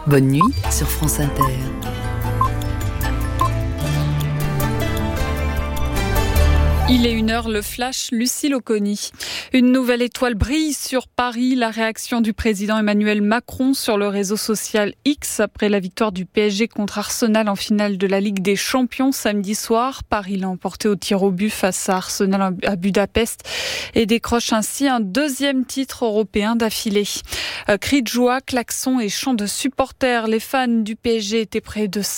Bonne nuit sur France Inter. Il est 1h, le flash, Lucille Oconi. Une nouvelle étoile brille sur Paris. La réaction du président Emmanuel Macron sur le réseau social X après la victoire du PSG contre Arsenal en finale de la Ligue des Champions samedi soir. Paris l'a emporté au tir au but face à Arsenal à Budapest et décroche ainsi un deuxième titre européen d'affilée. Cris de joie, klaxons et chants de supporters. Les fans du PSG étaient près de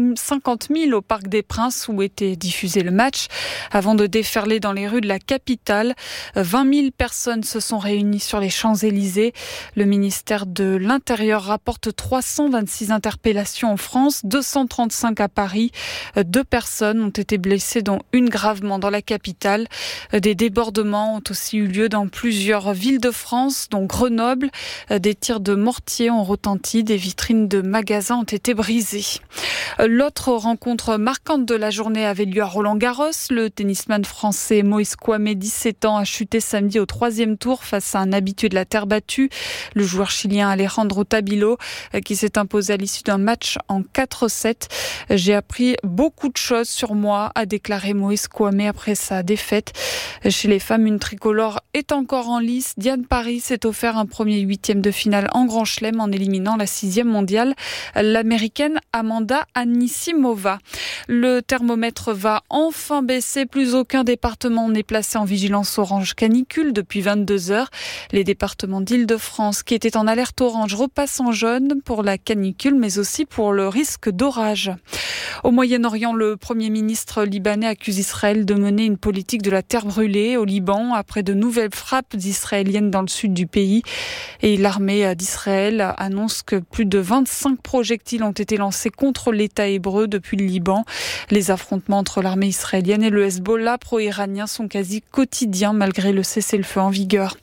50 000 au Parc des Princes où était diffusé le match avant de déferler dans les rues de la capitale. 20 000 personnes se sont réunies sur les Champs-Élysées. Le ministère de l'Intérieur rapporte 326 interpellations en France, 235 à Paris. 2 personnes ont été blessées, dont une gravement dans la capitale. Des débordements ont aussi eu lieu dans plusieurs villes de France, dont Grenoble. Des tirs de mortier ont retenti, des vitrines de magasins ont été brisées. L'autre rencontre marquante de la journée avait lieu à Roland-Garros. Le tennisman français Moïse Kouamé, 17 ans, a chuté samedi au 3e tour face à un habitué de la terre battue, le joueur chilien Alejandro Tabilo, qui s'est imposé à l'issue d'un match en 4-7. J'ai appris beaucoup de choses sur moi, a déclaré Moïse Kouamé après sa défaite. Chez les femmes, une tricolore est encore en lice. Diane Paris s'est offert un premier 8e de finale en Grand Chelem en éliminant la 6e mondiale, l'américaine Amanda Anisimova. Le thermomètre va enfin baisser. Plus aucun département n'est placé en vigilance orange canicule depuis 22 heures. Les départements d'Île-de-France qui étaient en alerte orange repassent en jaune pour la canicule, mais aussi pour le risque d'orage. Au Moyen-Orient, le Premier ministre libanais accuse Israël de mener une politique de la terre brûlée au Liban après de nouvelles frappes israéliennes dans le sud du pays. Et l'armée d'Israël annonce que plus de 25 projectiles ont été lancés contre l'État hébreu depuis le Liban. Les affrontements entre l'armée israélienne et le Hezbollah pro-iranien sont quasi quotidiens malgré le cessez-le-feu en vigueur.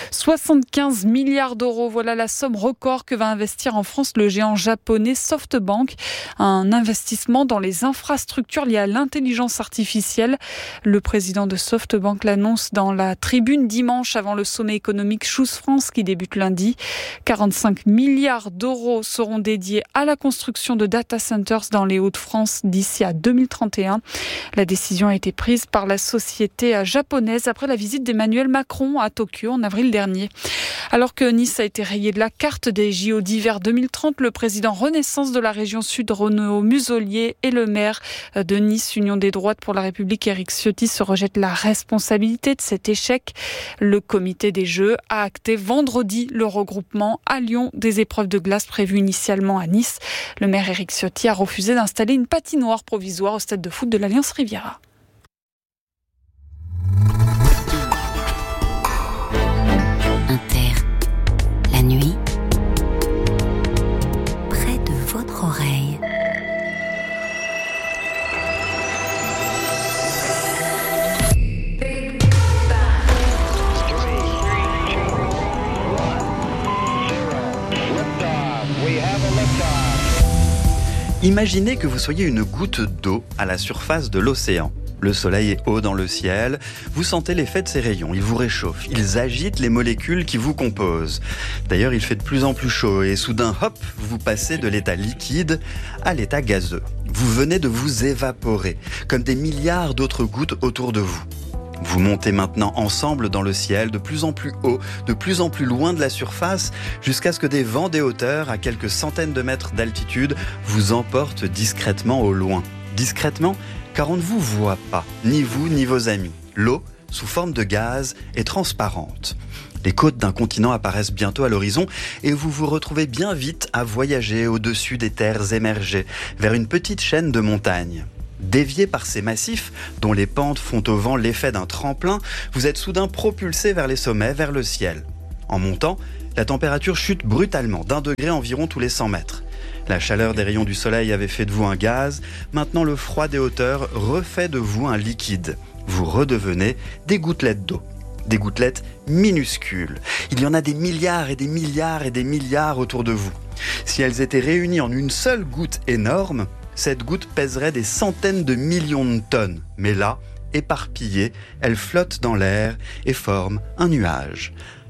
75 milliards d'euros, voilà la somme record que va investir en France le géant japonais SoftBank. Un investissement dans les infrastructures liées à l'intelligence artificielle. Le président de SoftBank l'annonce dans la tribune dimanche avant le sommet économique Choose France qui débute lundi. 45 milliards d'euros seront dédiés à la construction de data centers dans les Hauts-de-France d'ici à 2031. La décision a été prise par la société japonaise après la visite d'Emmanuel Macron à Tokyo en avril dernier. Alors que Nice a été rayé de la carte des JO d'hiver 2030, le président Renaissance de la région Sud, Renaud Muselier, et le maire de Nice, Union des droites pour la République, Éric Ciotti, se rejettent la responsabilité de cet échec. Le comité des Jeux a acté vendredi le regroupement à Lyon des épreuves de glace prévues initialement à Nice. Le maire Éric Ciotti a refusé d'installer une patinoire provisoire au stade de foot de l'Alliance Riviera. La nuit, près de votre oreille. Imaginez que vous soyez une goutte d'eau à la surface de l'océan. Le soleil est haut dans le ciel, vous sentez l'effet de ses rayons, ils vous réchauffent, ils agitent les molécules qui vous composent. D'ailleurs, il fait de plus en plus chaud et soudain, hop, vous passez de l'état liquide à l'état gazeux. Vous venez de vous évaporer, comme des milliards d'autres gouttes autour de vous. Vous montez maintenant ensemble dans le ciel, de plus en plus haut, de plus en plus loin de la surface, jusqu'à ce que des vents des hauteurs, à quelques centaines de mètres d'altitude, vous emportent discrètement au loin. Discrètement, car on ne vous voit pas, ni vous ni vos amis. L'eau, sous forme de gaz, est transparente. Les côtes d'un continent apparaissent bientôt à l'horizon et vous vous retrouvez bien vite à voyager au-dessus des terres émergées, vers une petite chaîne de montagnes. Dévié par ces massifs, dont les pentes font au vent l'effet d'un tremplin, vous êtes soudain propulsé vers les sommets, vers le ciel. En montant, la température chute brutalement d'1 degré environ tous les 100 mètres. La chaleur des rayons du soleil avait fait de vous un gaz, maintenant le froid des hauteurs refait de vous un liquide. Vous redevenez des gouttelettes d'eau. Des gouttelettes minuscules. Il y en a des milliards et des milliards et des milliards autour de vous. Si elles étaient réunies en une seule goutte énorme, cette goutte pèserait des centaines de millions de tonnes. Mais là, éparpillée, elle flotte dans l'air et forme un nuage.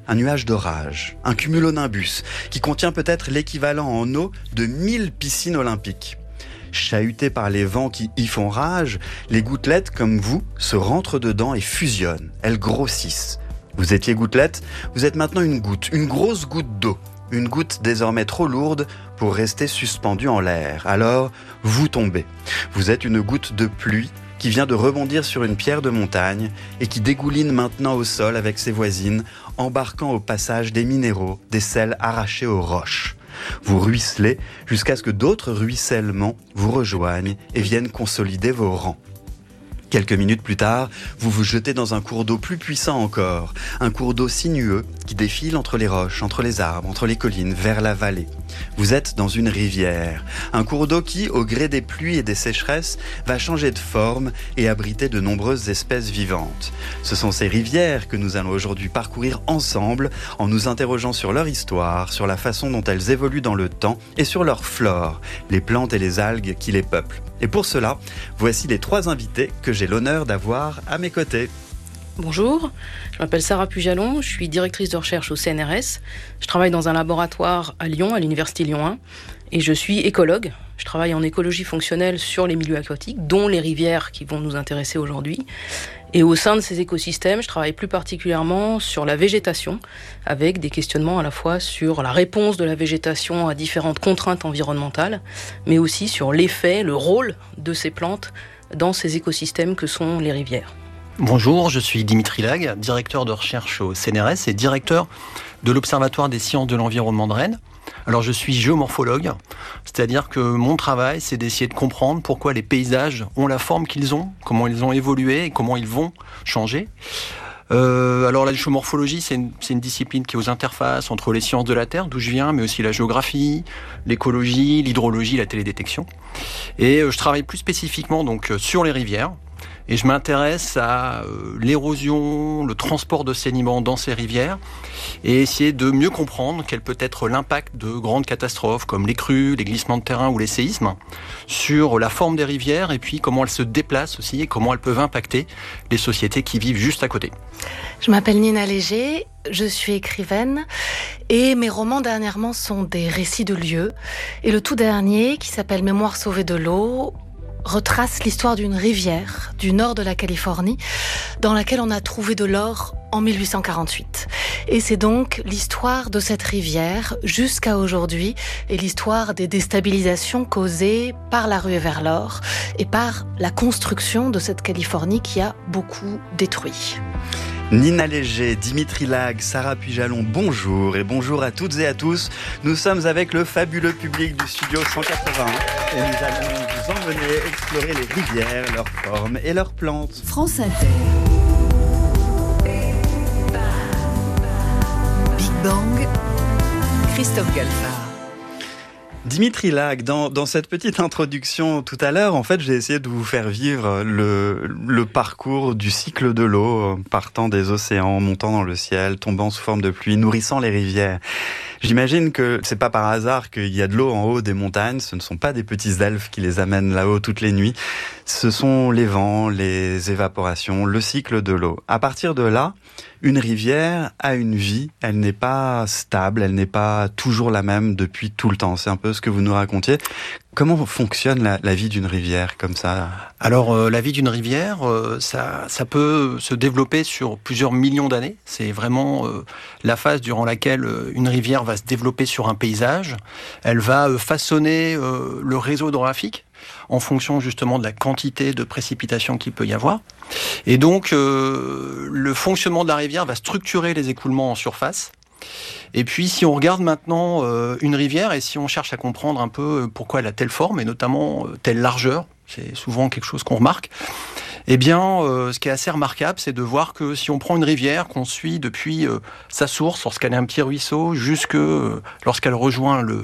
un nuage d'orage, un cumulonimbus qui contient peut-être l'équivalent en eau de 1000 piscines olympiques. Chahutées par les vents qui y font rage, les gouttelettes, comme vous, se rentrent dedans et fusionnent. Elles grossissent. Vous étiez gouttelette, vous êtes maintenant une goutte, une grosse goutte d'eau. Une goutte désormais trop lourde pour rester suspendue en l'air. Alors, vous tombez. Vous êtes une goutte de pluie qui vient de rebondir sur une pierre de montagne et qui dégouline maintenant au sol avec ses voisines, embarquant au passage des minéraux, des sels arrachés aux roches. Vous ruisselez jusqu'à ce que d'autres ruissellements vous rejoignent et viennent consolider vos rangs. Quelques minutes plus tard, vous vous jetez dans un cours d'eau plus puissant encore, un cours d'eau sinueux qui défile entre les roches, entre les arbres, entre les collines, vers la vallée. Vous êtes dans une rivière, un cours d'eau qui, au gré des pluies et des sécheresses, va changer de forme et abriter de nombreuses espèces vivantes. Ce sont ces rivières que nous allons aujourd'hui parcourir ensemble en nous interrogeant sur leur histoire, sur la façon dont elles évoluent dans le temps et sur leur flore, les plantes et les algues qui les peuplent. Et pour cela, voici les 3 invités que j'ai l'honneur d'avoir à mes côtés. Bonjour, je m'appelle Sarah Pujalon, je suis directrice de recherche au CNRS. Je travaille dans un laboratoire à Lyon, à l'Université Lyon 1, et je suis écologue. Je travaille en écologie fonctionnelle sur les milieux aquatiques, dont les rivières qui vont nous intéresser aujourd'hui. Et au sein de ces écosystèmes, je travaille plus particulièrement sur la végétation, avec des questionnements à la fois sur la réponse de la végétation à différentes contraintes environnementales, mais aussi sur l'effet, le rôle de ces plantes dans ces écosystèmes que sont les rivières. Bonjour, je suis Dimitri Lag, directeur de recherche au CNRS et directeur de l'Observatoire des sciences de l'environnement de Rennes. Alors je suis géomorphologue, c'est-à-dire que mon travail c'est d'essayer de comprendre pourquoi les paysages ont la forme qu'ils ont, comment ils ont évolué et comment ils vont changer. Alors la géomorphologie c'est une discipline qui est aux interfaces entre les sciences de la Terre, d'où je viens, mais aussi la géographie, l'écologie, l'hydrologie, la télédétection. Et je travaille plus spécifiquement donc sur les rivières. Et je m'intéresse à l'érosion, le transport de sédiments dans ces rivières et essayer de mieux comprendre quel peut être l'impact de grandes catastrophes comme les crues, les glissements de terrain ou les séismes sur la forme des rivières et puis comment elles se déplacent aussi et comment elles peuvent impacter les sociétés qui vivent juste à côté. Je m'appelle Nina Léger, je suis écrivaine et mes romans dernièrement sont des récits de lieux. Et le tout dernier, qui s'appelle Mémoire sauvée de l'eau, retrace l'histoire d'une rivière du nord de la Californie dans laquelle on a trouvé de l'or en 1848. Et c'est donc l'histoire de cette rivière jusqu'à aujourd'hui et l'histoire des déstabilisations causées par la ruée vers l'or et par la construction de cette Californie qui a beaucoup détruit. Nina Léger, Dimitri Lag, Sarah Pujalon, bonjour et bonjour à toutes et à tous. Nous sommes avec le fabuleux public du studio 181 et nous allons vous emmener explorer les rivières, leurs formes et leurs plantes. France Inter. Big Bang. Christophe Galfard. Dimitri Lag, dans cette petite introduction tout à l'heure, en fait, j'ai essayé de vous faire vivre le parcours du cycle de l'eau, partant des océans, montant dans le ciel, tombant sous forme de pluie, nourrissant les rivières. J'imagine que c'est pas par hasard qu'il y a de l'eau en haut des montagnes, ce ne sont pas des petits elfes qui les amènent là-haut toutes les nuits, ce sont les vents, les évaporations, le cycle de l'eau. À partir de là, une rivière a une vie, elle n'est pas stable, elle n'est pas toujours la même depuis tout le temps. C'est un peu ce que vous nous racontiez. Comment fonctionne la vie d'une rivière comme ça ? Alors la vie d'une rivière, ça peut se développer sur plusieurs millions d'années. C'est vraiment la phase durant laquelle une rivière va se développer sur un paysage. Elle va façonner le réseau hydrographique en fonction justement de la quantité de précipitations qu'il peut y avoir. Et donc, le fonctionnement de la rivière va structurer les écoulements en surface. Et puis, si on regarde maintenant une rivière et si on cherche à comprendre un peu pourquoi elle a telle forme et notamment telle largeur, c'est souvent quelque chose qu'on remarque, eh bien, ce qui est assez remarquable, c'est de voir que si on prend une rivière qu'on suit depuis sa source, lorsqu'elle est un petit ruisseau, jusque lorsqu'elle rejoint